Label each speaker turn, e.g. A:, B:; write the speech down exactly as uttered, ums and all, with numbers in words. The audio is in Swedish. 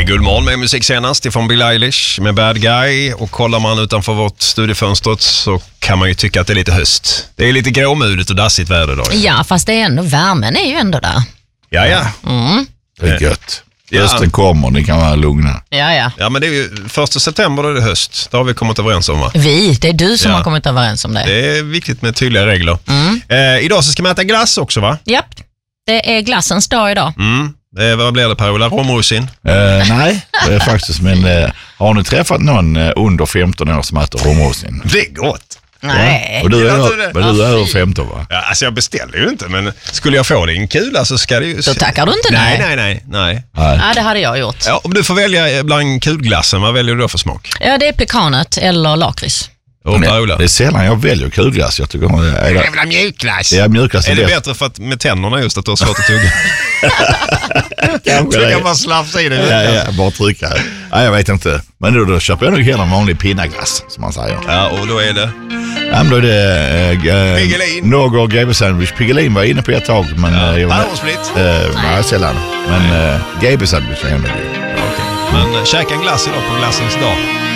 A: är Guldmorgon med musik senast ifrån Billie Eilish med Bad Guy. Och kollar man utanför vårt studiefönster så kan man ju tycka att det är lite höst. Det är lite gråmuligt och dassigt väder då.
B: Ja, fast det är ändå, värmen är ju ändå där.
A: Ja, ja.
B: Mm.
C: Det är gött.
A: Ja.
C: Hösten kommer, ni kan vara lugna.
B: Ja, ja.
A: Ja, men det är ju första september då är det höst. Det har vi kommit överens om, va?
B: Vi, det är du som
A: Ja.
B: har kommit överens om det.
A: Det är viktigt med tydliga regler.
B: Mm.
A: Eh, idag så ska man äta glass också, va?
B: Japp, det är glassens dag idag.
A: Mm. Eh, vad blir det, Per-Ola? Romrussin?
C: Eh, nej, det är faktiskt, men eh, har ni träffat någon eh, under femton år som äter romrossin?
A: Det är gott.
B: Nej.
C: Och du
A: Gillar
C: är,
A: du det?
C: men du är
B: Ja,
C: över
B: fy.
C: femton, va?
A: Ja, alltså jag beställer ju inte, men skulle jag få det i en kula så ska det ju...
B: Då tackar du inte
A: nej.
B: nej.
A: Nej, nej, nej.
C: Nej.
B: Ja, det hade jag gjort.
A: Ja, om du får välja bland kulglassen, vad väljer du då för smak?
B: Ja, det är pekanet eller lakrits.
A: Och
C: Men
A: Per-Ola?
C: det är sällan jag väljer kulglass. Jag tycker det är,
A: Jag vill ha mjukglass.
C: det är mjukast
A: Är det
C: bäst.
A: bättre för att med tänderna just att du har svårt att tugga?
C: Kanske
A: Du
C: det.
A: kan bara slafsa i det.
C: Ja, ja, bara trycka. Ja, jag vet inte. Men då, då köper jag nog hellre en vanlig pinnaglass, som man säger.
A: Ja, och då är det...
C: Ja, men då är det äh,
A: Piggelin.
C: någon G B-sandwich. Piggelin var inne på ett tag, men...
A: Ja.
C: Äh, jag,
A: Päronsplitt?
C: äh, nej, sällan. Men äh, G B-sandwich är ändå det.
A: Okej. Men äh, käka en glass idag på glassens dag.